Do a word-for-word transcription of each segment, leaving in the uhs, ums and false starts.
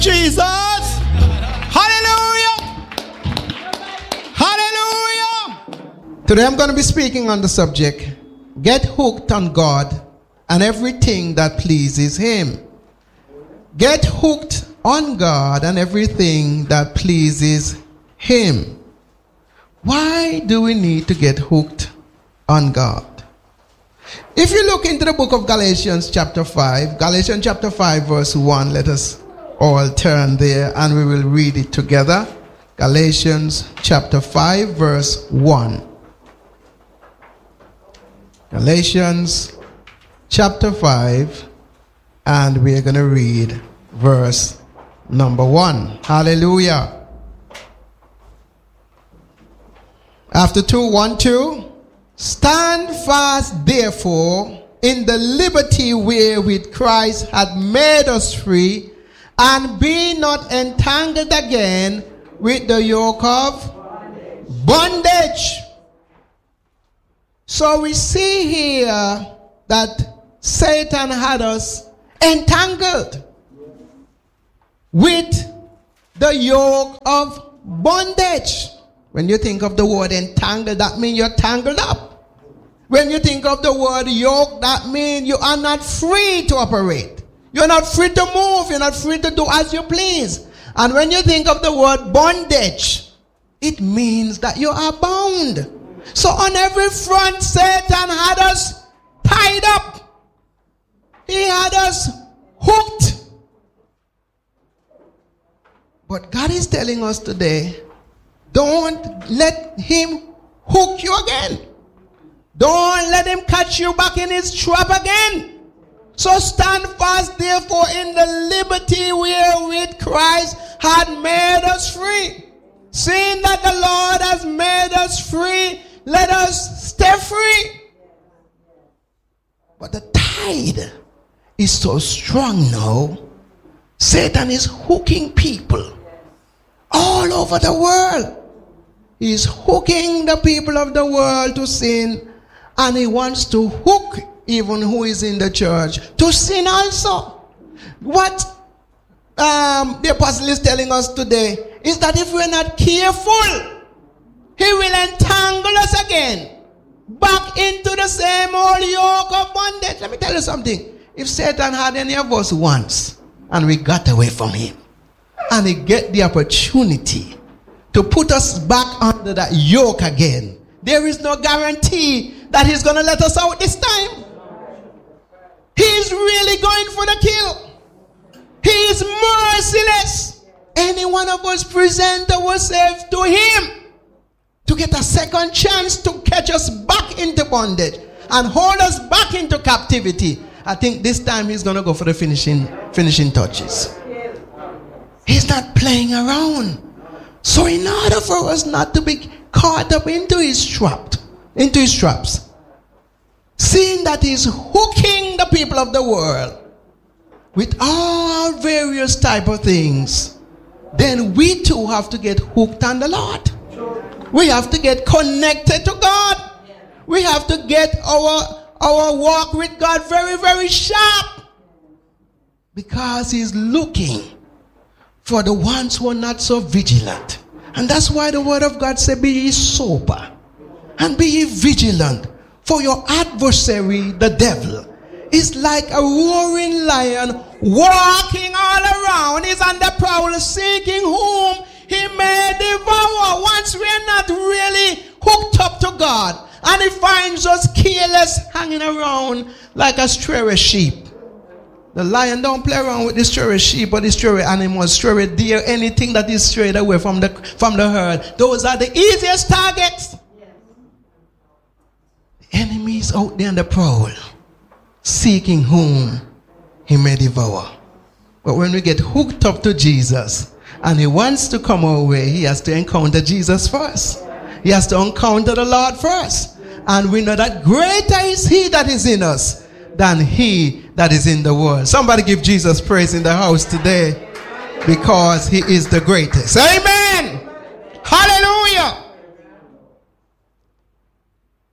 Jesus. Hallelujah. Hallelujah. Today I'm going to be speaking on the subject, get hooked on God and everything that pleases Him. Get hooked on God and everything that pleases Him. Why do we need to get hooked on God? If you look into the book of Galatians chapter five, Galatians chapter five verse one, let us all turn there and we will read it together. Galatians chapter five verse one. Galatians chapter five, and we are going to read verse number one. Hallelujah. After two, one, two. Stand fast, therefore, in the liberty wherewith Christ hath made us free, and be not entangled again with the yoke of bondage. bondage. So we see here that Satan had us entangled with the yoke of bondage. When you think of the word entangled, that means you're tangled up. When you think of the word yoke, that means you are not free to operate. You're not free to move. You're not free to do as you please. And when you think of the word bondage, it means that you are bound. So on every front, Satan had us tied up. He had us hooked. But God is telling us today, don't let him hook you again. Don't let him catch you back in his trap again. So stand fast, therefore, in the liberty wherewith Christ had made us free. Seeing that the Lord has made us free, let us stay free. But the tide is so strong now. Satan is hooking people all over the world. He is hooking the people of the world to sin. And he wants to hook even who is in the church to sin also. What um, the apostle is telling us today is that if we're not careful, he will entangle us again back into the same old yoke of bondage. Let me tell you something. If Satan had any of us once and we got away from him and he get the opportunity to put us back under that yoke again, there is no guarantee that he's going to let us out this time. He's really going for the kill. He is merciless. Any one of us present ourselves to him to get a second chance to catch us back into bondage and hold us back into captivity. I think this time he's going to go for the finishing finishing touches. He's not playing around. So in order for us not to be caught up into his trap, into his traps, seeing that he's hooking the people of the world with all various type of things, then we too have to get hooked on the Lord. We have to get connected to God. We have to get our, our walk with God very, very sharp, because he's looking for the ones who are not so vigilant. And that's why the word of God said, be ye sober and be ye vigilant, for your adversary, the devil, is like a roaring lion walking all around. He's on the prowl, seeking whom he may devour. Once we're not really hooked up to God, and he finds us careless, hanging around like a stray sheep. The lion don't play around with the stray sheep or the stray animals, stray deer, anything that is strayed away from the from the herd. Those are the easiest targets. Yes. The enemy is out there on the prowl, seeking whom he may devour. But when we get hooked up to Jesus and he wants to come our way, he has to encounter Jesus first. He has to encounter the Lord first. And we know that greater is he that is in us than he that is in the world. Somebody give Jesus praise in the house today, because he is the greatest. Amen. Hallelujah.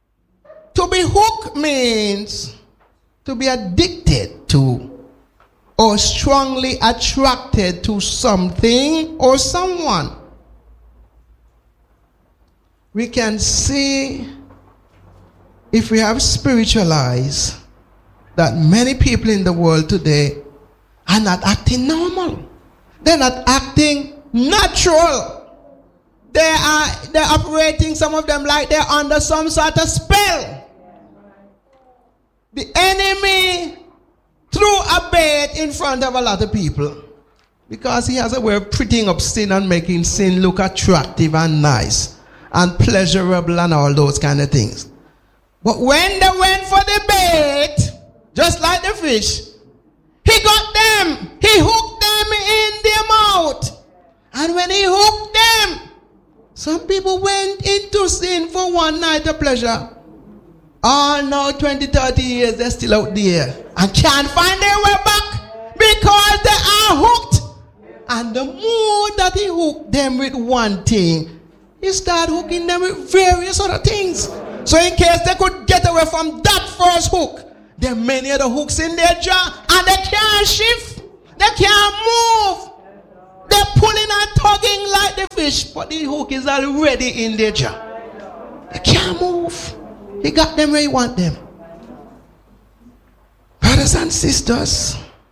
To be hooked means to be addicted to or strongly attracted to something or someone. We can see, if we have spiritual eyes, that many people in the world today are not acting normal. They're not acting natural. They are they're operating, some of them, like they're under some sort of spell. The enemy threw a bait in front of a lot of people because he has a way of prettying up sin and making sin look attractive and nice and pleasurable and all those kind of things. But when they went for the bait, just like the fish, he got them. He hooked them in their mouth. And when he hooked them, some people went into sin for one night of pleasure. Oh, now twenty, thirty years, they're still out there and can't find their way back because they are hooked. And the more that he hooked them with one thing, he started hooking them with various other things. So in case they could get away from that first hook, there are many other hooks in their jaw and they can't shift. They can't move. They're pulling and tugging like the fish, but the hook is already in their jaw. They can't move. He got them where he want them. Brothers and sisters,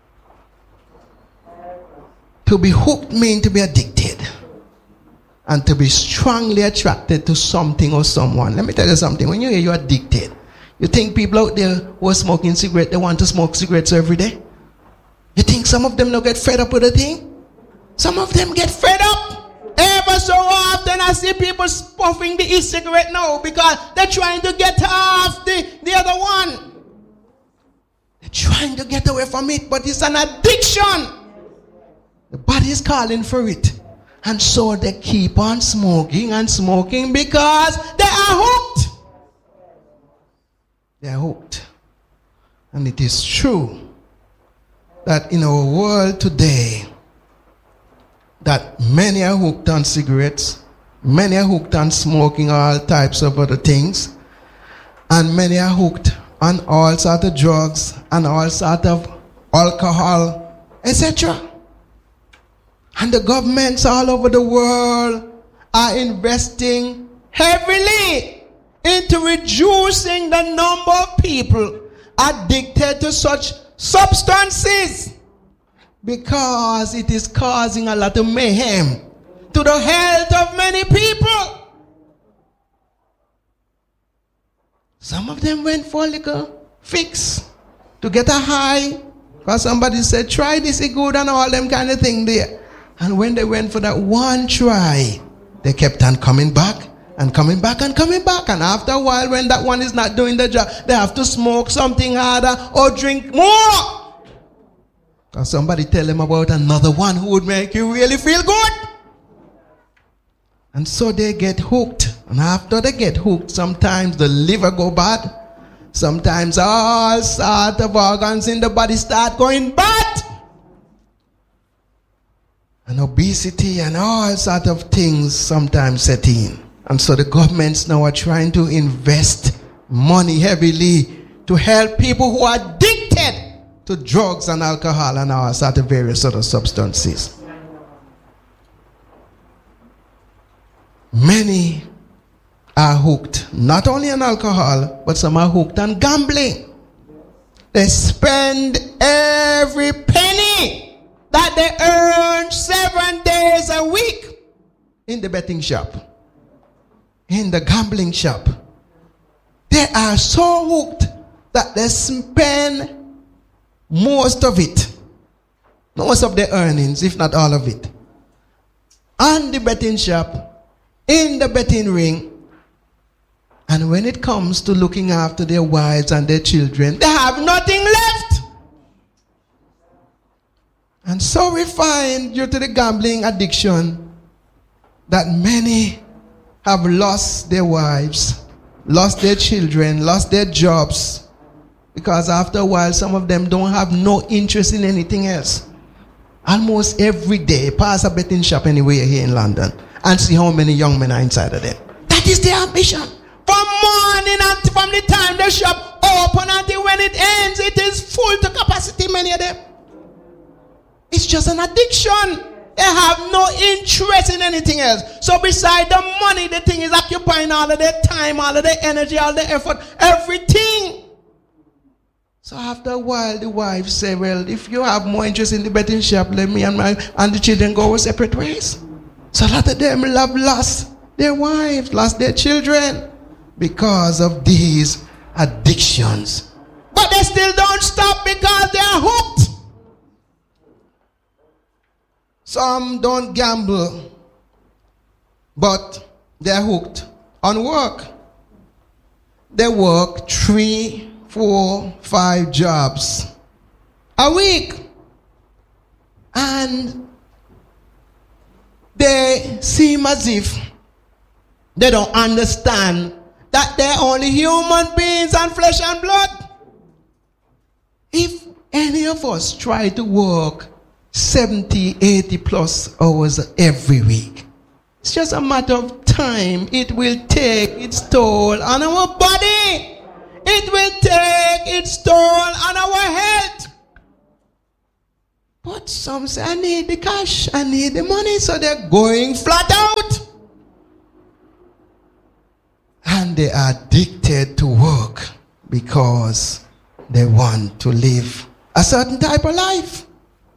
to be hooked means to be addicted and to be strongly attracted to something or someone. Let me tell you something. When you hear you're addicted, you think people out there who are smoking cigarettes, they want to smoke cigarettes every day? You think some of them don't get fed up with the thing? Some of them get fed up. Ever so often I see people puffing the e-cigarette now because they're trying to get off the, the other one. They're trying to get away from it, but it's an addiction. The body is calling for it. And so they keep on smoking and smoking because they are hooked. They are hooked. And it is true that in our world today, that many are hooked on cigarettes, many are hooked on smoking, all types of other things, and many are hooked on all sorts of drugs and all sorts of alcohol, et cetera. And the governments all over the world are investing heavily into reducing the number of people addicted to such substances, because it is causing a lot of mayhem to the health of many people. Some of them went for a little fix to get a high, because somebody said, try this, it's good, and all them kind of thing there. And when they went for that one try, they kept on coming back and coming back and coming back. And after a while, when that one is not doing the job, they have to smoke something harder or drink more. Or somebody tell them about another one who would make you really feel good. And so they get hooked. And after they get hooked, sometimes the liver go bad. Sometimes all sorts of organs in the body start going bad. And obesity and all sorts of things sometimes set in. And so the governments now are trying to invest money heavily to help people who are addicted to drugs and alcohol and all sorts of various other substances. Many are hooked not only on alcohol, but some are hooked on gambling. They spend every penny that they earn seven days a week in the betting shop, in the gambling shop. They are so hooked that they spend most of it, most of their earnings, if not all of it, on the betting shop, in the betting ring. And when it comes to looking after their wives and their children, they have nothing left. And so we find, due to the gambling addiction, that many have lost their wives, lost their children, lost their jobs, because after a while, some of them don't have no interest in anything else. Almost every day, pass a betting shop anywhere here in London and see how many young men are inside of them. That is their ambition. From morning until from the time the shop open until when it ends, it is full to capacity, many of them. It's just an addiction. They have no interest in anything else. So beside the money, the thing is occupying all of their time, all of their energy, all the effort, everything. So after a while, the wife said, well, if you have more interest in the betting shop, let me and my and the children go our separate ways. So a lot of them have lost their wives, lost their children because of these addictions. But they still don't stop because they are hooked. Some don't gamble, but they're hooked on work. They work three, four, five jobs a week. And they seem as if they don't understand that they're only human beings and flesh and blood. If any of us try to work seventy, eighty plus hours every week, it's just a matter of time. It will take its toll on our body. It will take its toll on our health. But some say, I need the cash, I need the money, so they're going flat out. And they are addicted to work because they want to live a certain type of life,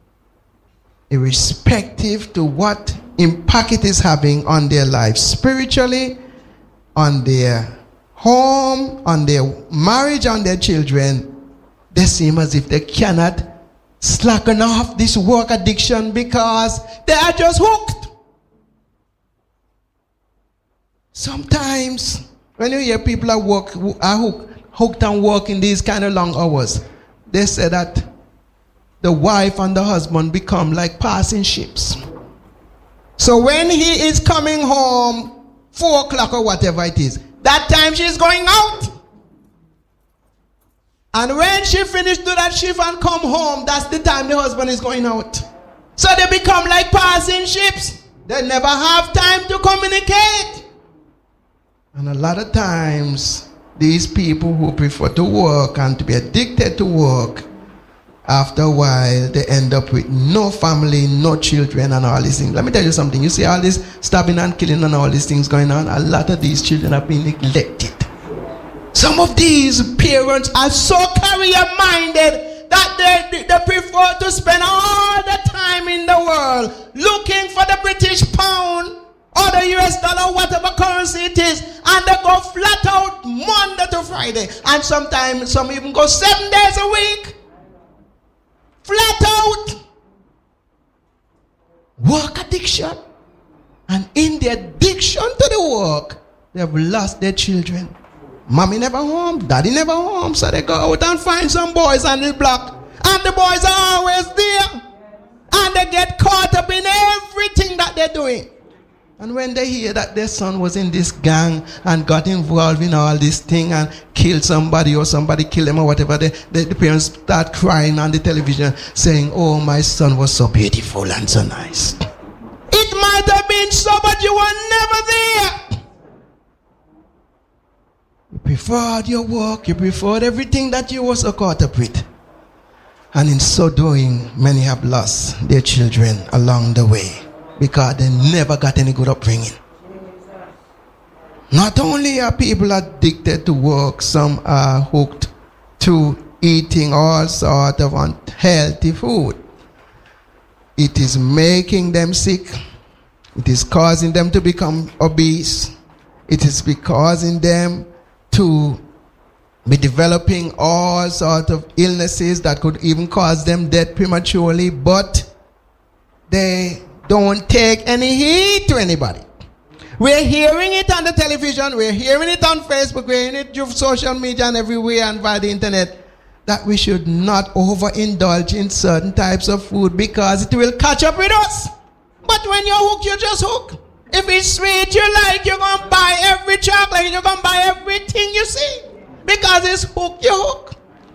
irrespective to what impact it is having on their life spiritually, on their home, on their marriage, on their children. They seem as if they cannot slacken off this work addiction because they are just hooked. Sometimes when you hear people at work who are hooked, hooked and working these kind of long hours, they say that the wife and the husband become like passing ships. So when he is coming home, four o'clock or whatever it is, that time she's going out. And when she finished do that shift and come home, that's the time the husband is going out. So they become like passing ships. They never have time to communicate. And a lot of times, these people who prefer to work and to be addicted to work, after a while, they end up with no family, no children, and all these things. Let me tell you something. You see all this stabbing and killing and all these things going on, a lot of these children have been neglected. Some of these parents are so career-minded that they, they prefer to spend all the time in the world looking for the British pound or the U S dollar, whatever currency it is, and they go flat out Monday to Friday. And sometimes some even go seven days a week. Flat out. Work addiction. And in the addiction to the work, they have lost their children. Mommy never home, daddy never home, so they go out and find some boys on the block. And the boys are always there. And they get caught up in everything that they're doing. And when they hear that their son was in this gang and got involved in all this thing and killed somebody or somebody killed him or whatever, they, they, the parents start crying on the television saying, oh, my son was so beautiful and so nice. It might have been so, but you were never there. You preferred your work, you preferred everything that you were so caught up with. And in so doing, many have lost their children along the way because they never got any good upbringing. Not only are people addicted to work, some are hooked to eating all sorts of unhealthy food. It is making them sick. It is causing them to become obese. It is causing them to be developing all sorts of illnesses that could even cause them death prematurely, but they don't take any heed to anybody. We're hearing it on the television, we're hearing it on Facebook, we're hearing it through social media and everywhere and via the internet, that we should not overindulge in certain types of food because it will catch up with us. But when you're hooked, you're just hooked. If it's sweet you like, you're going to buy every chocolate, you're going to buy everything you see. Because it's hook, you hook.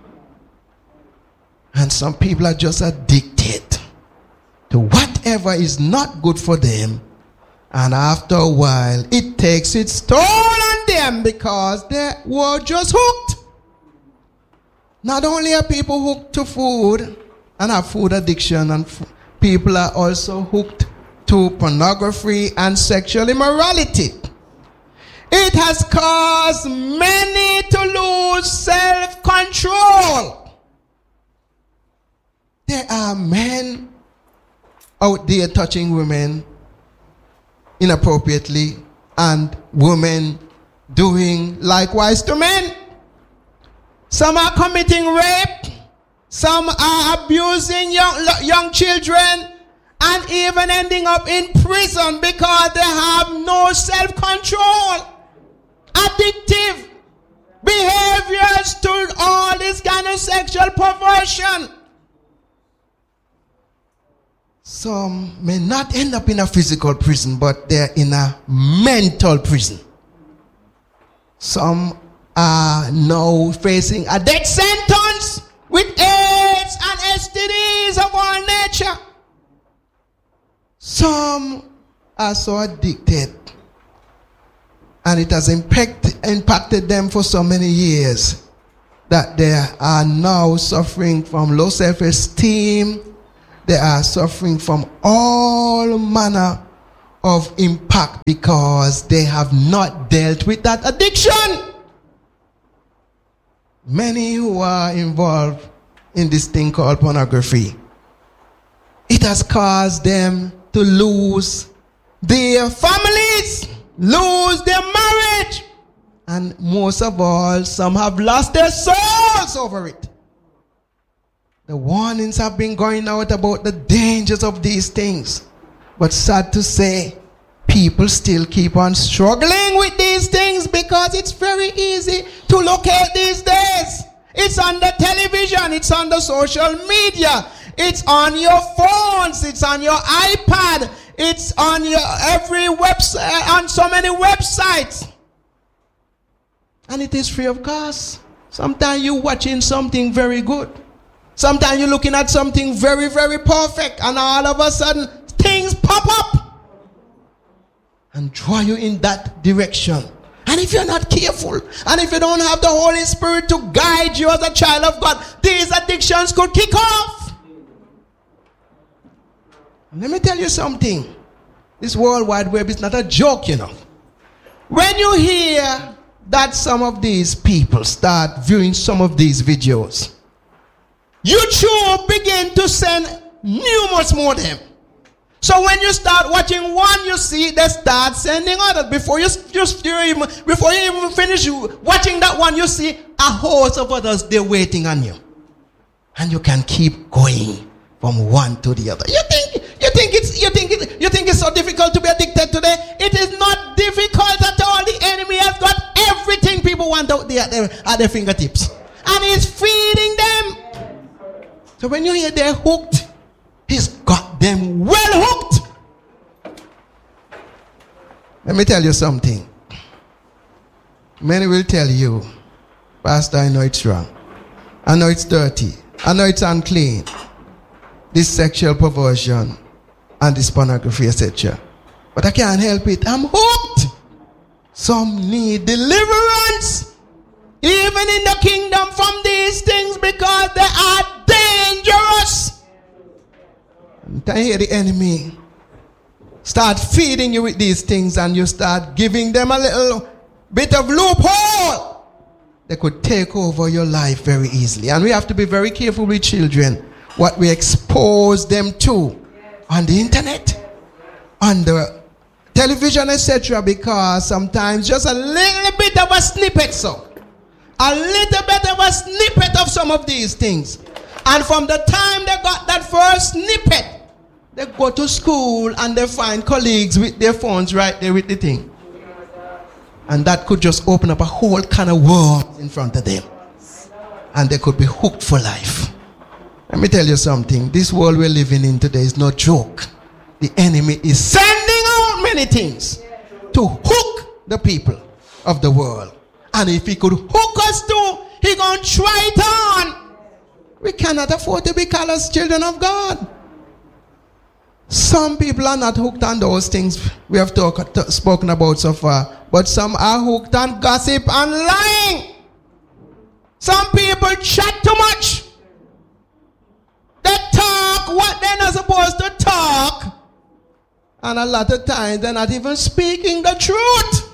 And some people are just addicted to whatever is not good for them. And after a while, it takes its toll on them because they were just hooked. Not only are people hooked to food and have food addiction and f- people are also hooked to pornography and sexual immorality. It has caused many to lose self-control. There are men out there touching women inappropriately and women doing likewise to men. Some are committing rape. Some are abusing young, young children and even ending up in prison because they have no self-control. Addictive behaviors to all this kind of sexual perversion. Some may not end up in a physical prison, but they're in a mental prison. Some are now facing a death sentence with AIDS and S T Ds of all nature. Some are so addicted, and it has impact, impacted them for so many years that they are now suffering from low self-esteem. They are suffering from all manner of impact because they have not dealt with that addiction. Many who are involved in this thing called pornography, it has caused them to lose their families, lose their marriage, and most of all, some have lost their souls over it. The warnings have been going out about the dangers of these things, but sad to say, people still keep on struggling with these things because it's very easy to locate these days. It's on the television, it's on the social media, it's on your phones, it's on your iPad, it's on your every website, on so many websites. And it is free of cost. Sometimes you're watching something very good. Sometimes you're looking at something very, very perfect, and all of a sudden things pop up and draw you in that direction. And if you're not careful, and if you don't have the Holy Spirit to guide you as a child of God, these addictions could kick off. Let me tell you something. This World Wide Web is not a joke, you know. When you hear that some of these people start viewing some of these videos, YouTube begin to send numerous more of them. So when you start watching one, you see they start sending others. Before you just you even before you even finish watching that one, you see a host of others they're waiting on you, and you can keep going from one to the other. You think you think it's you think it, you think it's so difficult to be addicted today? It is not difficult at all. The enemy has got everything people want out there at their, at their fingertips, and he's feeding them. So when you hear they're hooked, he's got them well hooked. Let me tell you something. Many will tell you, Pastor, I know it's wrong. I know it's dirty. I know it's unclean. This sexual perversion and this pornography, et cetera. But I can't help it. I'm hooked. Some need deliverance, even in the kingdom, from these things because they are dangerous. And I hear the enemy start feeding you with these things, and you start giving them a little bit of loophole. They could take over your life very easily. And we have to be very careful with children, what we expose them to on the internet, on the television, et cetera. Because sometimes just a little bit of a snippet, so a little bit of a snippet of some of these things. And from the time they got that first snippet, they go to school and they find colleagues with their phones right there with the thing. And that could just open up a whole kind of world in front of them. And they could be hooked for life. Let me tell you something. This world we're living in today is no joke. The enemy is sending out many things to hook the people of the world. And if he could hook us too, he gonna try it on. We cannot afford to be callous children of God. Some people are not hooked on those things we have talk, t- spoken about so far. But some are hooked on gossip and lying. Some people chat too much. They talk talk what they're not supposed to talk. And a lot of times they're not even speaking the truth.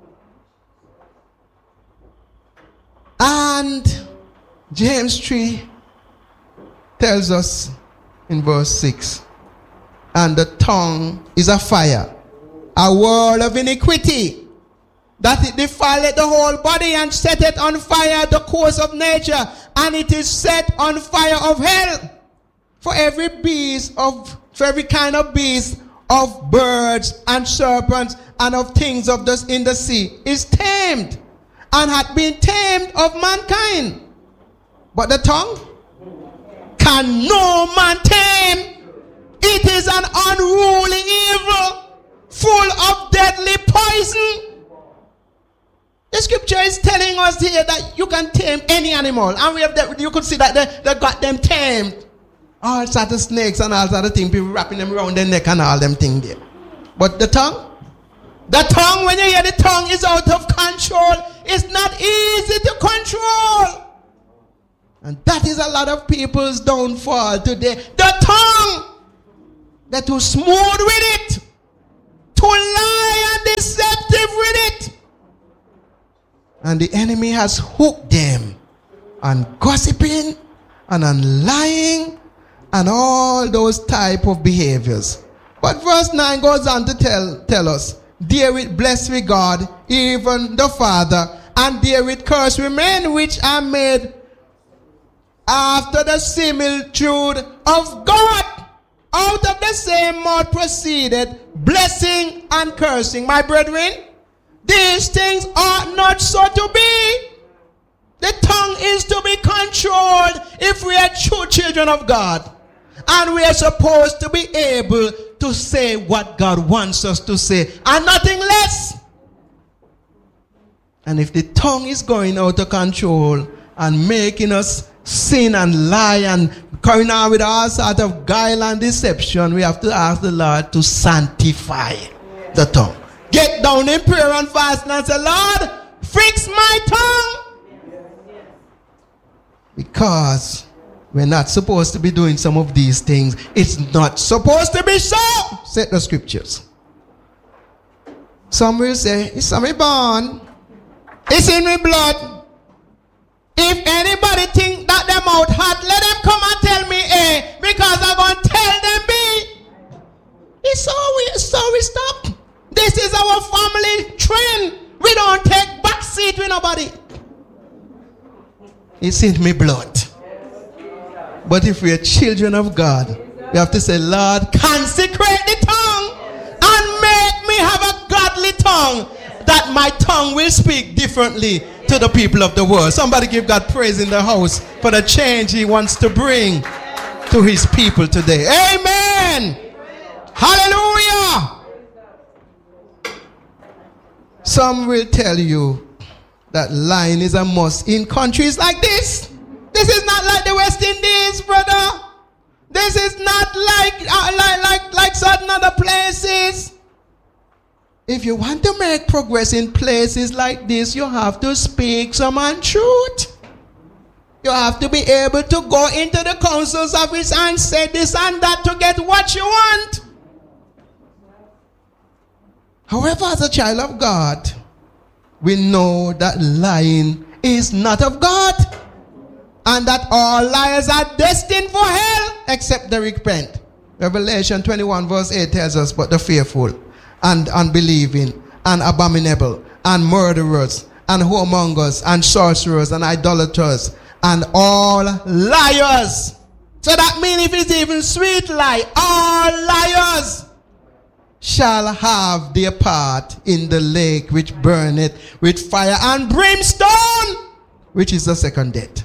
And James three tells us in verse six, and the tongue is a fire, a world of iniquity, that it defileth the whole body and setteth on fire the course of nature, and it is set on fire of hell. For every beast of, for every kind of beast of birds and serpents and of things of the, in the sea is tamed, and hath been tamed of mankind. But the tongue can no man tame. It is an unruly evil, full of deadly poison. The scripture is telling us here that you can tame any animal. And we have that, you could see that they, they got them tamed. All sorts of snakes and all sorts of things, people wrapping them around their neck and all them things there. But the tongue? The tongue, when you hear the tongue is out of control, it's not easy to control. And that is a lot of people's downfall today. The tongue! They're too smooth with it. Too lie and deceptive with it. And the enemy has hooked them on gossiping and on lying and all those type of behaviors. But verse nine goes on to tell, tell us, dear with blessed with God, even the Father, and dear with cursed with men which are made after the similitude of God. Out of the same mouth proceeded blessing and cursing. My brethren, these things ought not so to be. The tongue is to be controlled if we are true children of God. And we are supposed to be able to say what God wants us to say and nothing less. And if the tongue is going out of control and making us sin and lie and coming out with all sorts of guile and deception, we have to ask the Lord to sanctify the tongue. Get down in prayer and fast and say, Lord, fix my tongue. Because we're not supposed to be doing some of these things. It's not supposed to be so, said the scriptures. Some will say, it's in my bone, it's in my blood. If anybody think that them out hot, let them come and tell me A, because I'm going to tell them B. It's so we, so we stop. This is our family trend. We don't take back seat with nobody. It's in my blood. But if we are children of God, we have to say, Lord, consecrate the tongue and make me have a godly tongue, that my tongue will speak differently to the people of the world. Somebody give God praise in the house for the change he wants to bring to his people today. Amen. Hallelujah. Some will tell you that lying is a must in countries like this. This is not like the West Indies, brother. This is not like, uh, like, like, like certain other places. If you want to make progress in places like this, you have to speak some untruth. You have to be able to go into the council's office and say this and that to get what you want. However, as a child of God, we know that lying is not of God, and that all liars are destined for hell except the repent. Revelation twenty-one verse eight tells us, but the fearful and unbelieving and abominable and murderers and whoremongers and sorcerers and idolaters and all liars. So that means if it's even sweet lie, all liars shall have their part in the lake which burneth with fire and brimstone, which is the second death.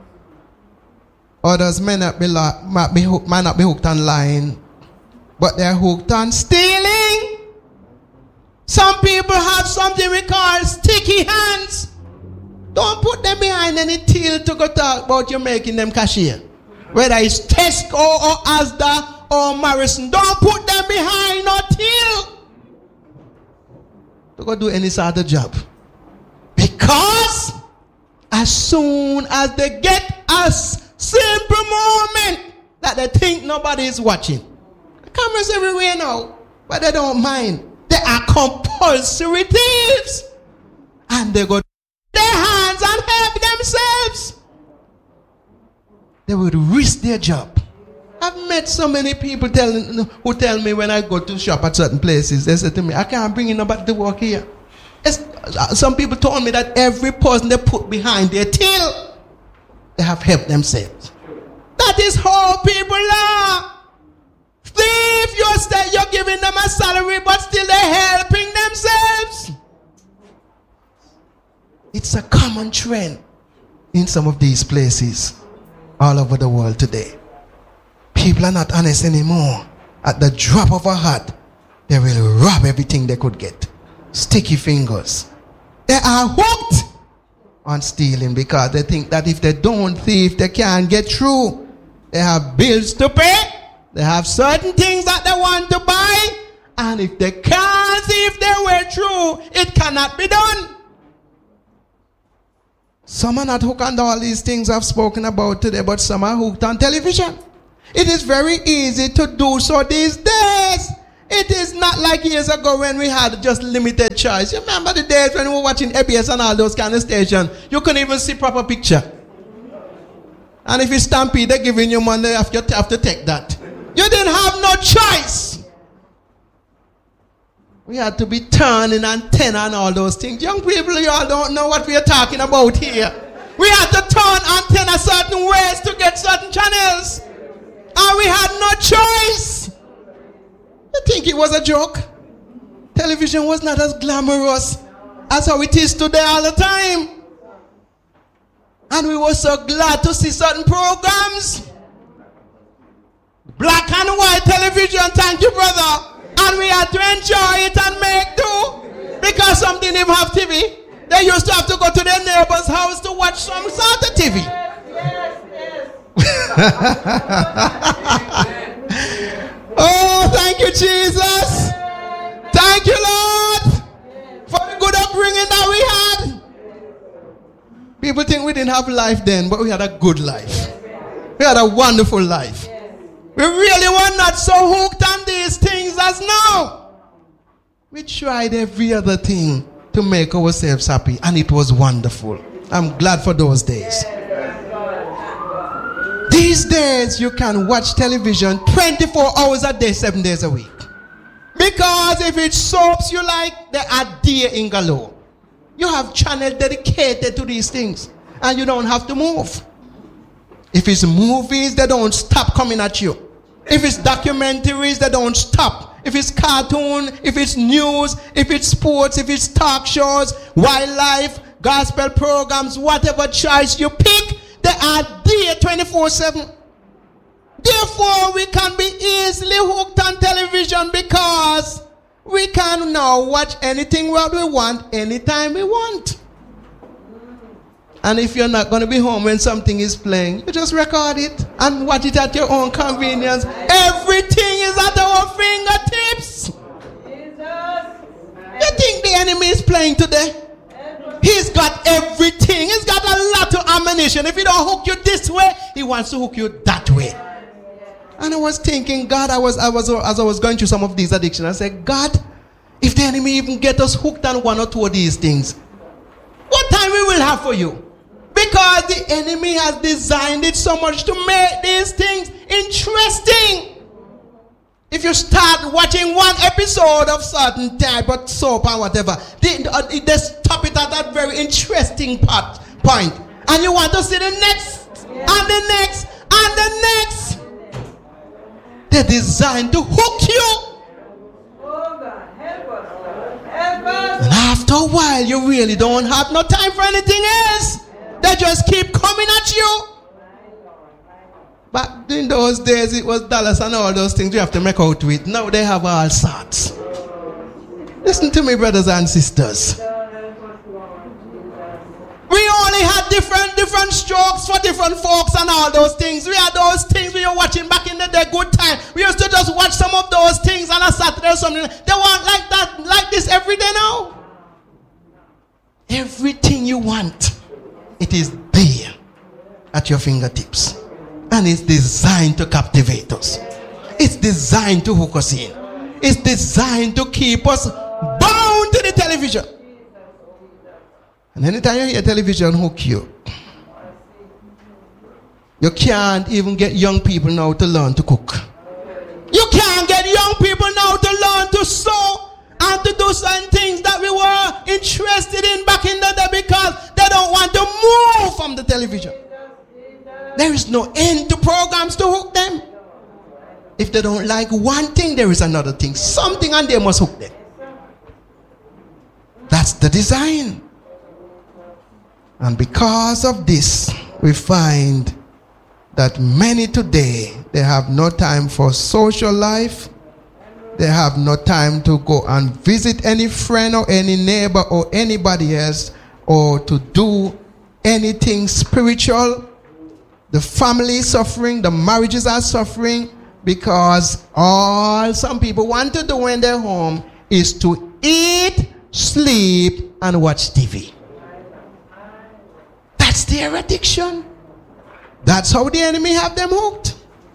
Others may not be, might be, might not be hooked on lying, but they're hooked on stealing. Some people have something we call sticky hands. Don't put them behind any till to go talk about you making them cashier. Whether it's Tesco or Asda or Morrison, don't put them behind no till to go do any sort of job. Because as soon as they get a simple moment that they think nobody is watching. The cameras everywhere now, but they don't mind. They are compulsory thieves. And they go their hands and help themselves. They would risk their job. I've met so many people telling, who tell me when I go to shop at certain places, they say to me, I can't bring in nobody to work here. It's, some people told me that every person they put behind their till, they have helped themselves. That is how people are. Thief, you're, stay, you're giving them a salary, but still they're helping themselves. It's a common trend in some of these places all over the world today. People are not honest anymore. At the drop of a hat, they will rob everything they could get. Sticky fingers. They are hooked on stealing because they think that if they don't thief, they can't get through. They have bills to pay. They have certain things that they want to buy. And if they can't thief their way through, it cannot be done. Some are not hooked on all these things I've spoken about today, but some are hooked on television. It is very easy to do so these days. It is not like years ago when we had just limited choice. You remember the days when we were watching A B S and all those kind of stations? You couldn't even see proper picture. And if you stampede, they're giving you money, you have to, have to take that. You didn't have no choice. We had to be turning antenna and all those things. Young people, you all don't know what we are talking about here. We had to turn antenna certain ways to get certain channels. And we had no choice. You think it was a joke? Television was not as glamorous as how it is today all the time. And we were so glad to see certain programs. Black and white television, thank you, brother. And we had to enjoy it and make do. Because some didn't even have T V. They used to have to go to their neighbor's house to watch some sort of T V. Yes, yes, yes. Oh, thank you, Jesus. Thank you, Lord, for the good upbringing that we had. People think we didn't have life then, but we had a good life. We had a wonderful life. We really were not so hooked on these things as now. We tried every other thing to make ourselves happy, and it was wonderful. I'm glad for those days. These days, you can watch television twenty-four hours a day, seven days a week. Because if it's soaps you like, they are dear in galore. You have channels dedicated to these things, and you don't have to move. If it's movies, they don't stop coming at you. If it's documentaries, they don't stop. If it's cartoon, if it's news, if it's sports, if it's talk shows, wildlife, gospel programs, whatever choice you pick, they are there twenty-four seven. Therefore, we can be easily hooked on television because we can now watch anything what we want, anytime we want. And if you're not going to be home when something is playing, you just record it and watch it at your own convenience. Everything is at our fingertips. You think the enemy is playing today? He's got everything. He's got a lot of ammunition. If he don't hook you this way, he wants to hook you that way. And I was thinking, God, I was, I was, as I was going through some of these addictions, I said, God, if the enemy even get us hooked on one or two of these things, what time we will have for you? Because the enemy has designed it so much to make these things interesting. If you start watching one episode of certain type of soap or whatever, they, uh, they stop it at that very interesting part, point. And you want to see the next, and the next, and the next. They're designed to hook you. And after a while, you really don't have no time for anything else. They just keep coming at you. But in those days, it was dollars and all those things you have to make out with. Now they have all sorts. Listen to me, brothers and sisters. We only had different different strokes for different folks and all those things. We had those things we were watching back in the day, good time. We used to just watch some of those things on a Saturday or something. They want like that, like this every day now. Everything you want, it is there at your fingertips. And it's designed to captivate us. It's designed to hook us in. It's designed to keep us bound to the television. And anytime you hear television hook you, you can't even get young people now to learn to cook. You can't get young people now to learn to sew and to do certain things that we were interested in back in the day because they don't want to move from the television. There is no end to programs to hook them. If they don't like one thing, there is another thing. Something, and they must hook them. That's the design. And because of this, we find that many today, they have no time for social life. They have no time to go and visit any friend or any neighbor or anybody else, or to do anything spiritual. The family is suffering, the marriages are suffering, because all some people want to do when they're home is to eat, sleep, and watch T V. That's their addiction. That's how the enemy have them hooked.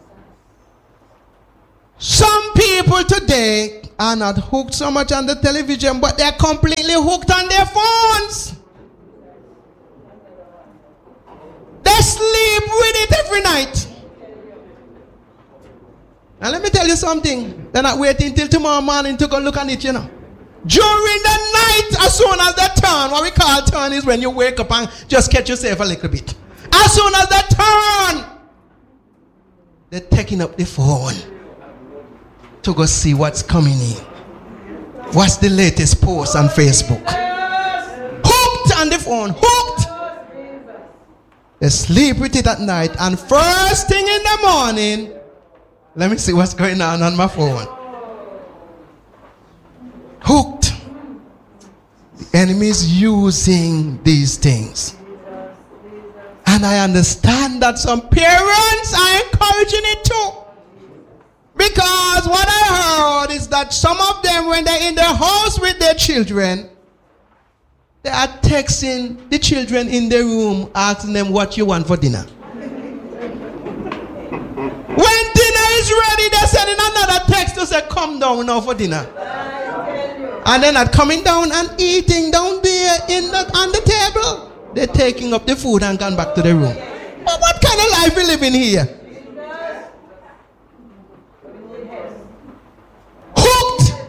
Some people today are not hooked so much on the television, but they're completely hooked on their phones. They sleep with it every night. And let me tell you something. They're not waiting till tomorrow morning to go look at it, you know. During the night, as soon as they turn, what we call turn is when you wake up and just catch yourself a little bit. As soon as they turn, they're taking up the phone to go see what's coming in. What's the latest post on Facebook? Hooked on the phone, hooked. They sleep with it at night, and first thing in the morning, let me see what's going on on my phone. Hooked. The enemy is using these things. And I understand that some parents are encouraging it too. Because what I heard is that some of them, when they're in their house with their children, they are texting the children in their room, asking them what you want for dinner. When dinner is ready, they're sending another text to say, come down now for dinner. And they're not coming down and eating down there in the, on the table. They're taking up the food and gone back to the room. But what kind of life we live in here? Hooked.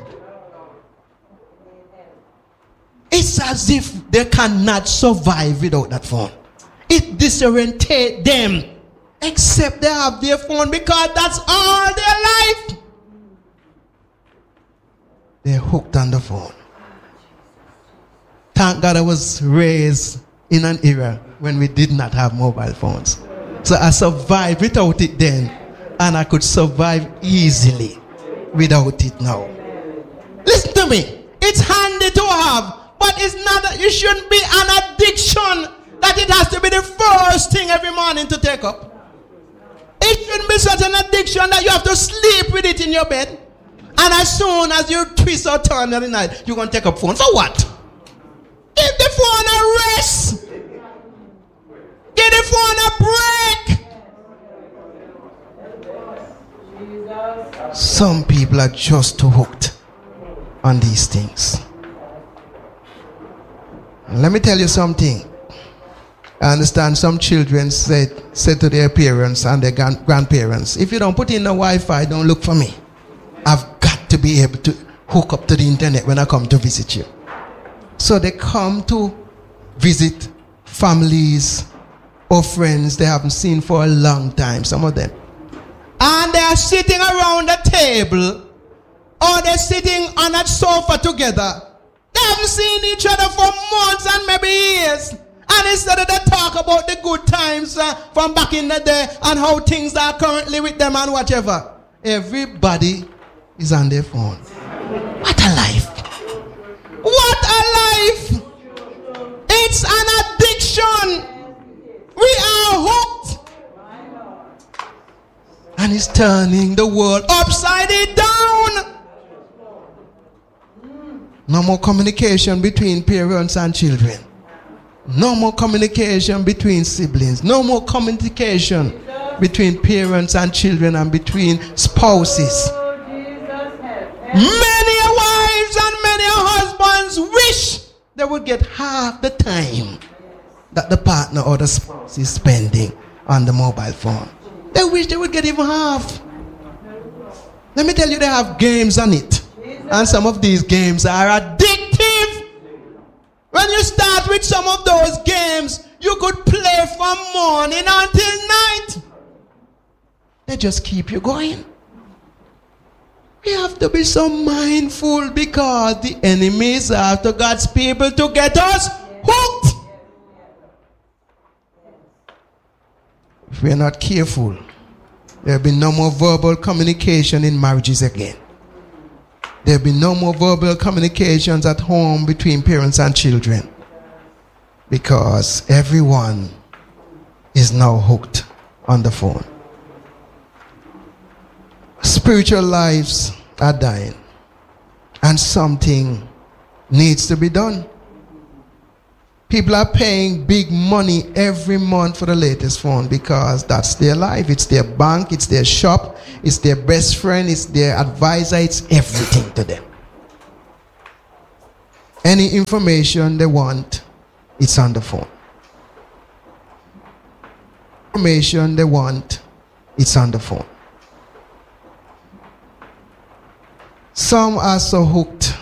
It's as if they cannot survive without that phone. It disorientates them. Except they have their phone, because that's all their life. They're hooked on the phone. Thank God I was raised in an era when we did not have mobile phones. So I survived without it then, and I could survive easily without it now. Listen to me. It's handy to have, but it's not. It shouldn't be an addiction that it has to be the first thing every morning to take up. It shouldn't be such an addiction that you have to sleep with it in your bed. And as soon as you twist or turn every night, you're going to take up phone. For what? Give the phone a rest. Give the phone a break. Some people are just too hooked on these things. And let me tell you something. I understand some children said, said to their parents and their grand- grandparents, if you don't put in the Wi-Fi, don't look for me. I've got to be able to hook up to the internet when I come to visit you. So they come to visit families or friends they haven't seen for a long time, some of them. And they are sitting around the table, or they're sitting on a sofa together. They haven't seen each other for months and maybe years. And instead of they talk about the good times uh, from back in the day and how things are currently with them and whatever, everybody is on their phone. What a life. What a life. It's an addiction. We are hooked. And it's turning the world upside down. No more communication between parents and children. No more communication between siblings. No more communication between parents and children, and between spouses. Many wives and many husbands wish they would get half the time that the partner or the spouse is spending on the mobile phone. They wish they would get even half. Let me tell you, they have games on it. And some of these games are addictive. When you start with some of those games, you could play from morning until night. They just keep you going. We have to be so mindful, because the enemy is after God's people to get us hooked. If we are not careful, there will be no more verbal communication in marriages again. There will be no more verbal communications at home between parents and children, because everyone is now hooked on the phone. Spiritual lives are dying, and something needs to be done. People are paying big money every month for the latest phone, because that's their life. It's their bank, it's their shop, it's their best friend, it's their advisor, it's everything to them. Any information they want, it's on the phone. Information they want, it's on the phone. Some are so hooked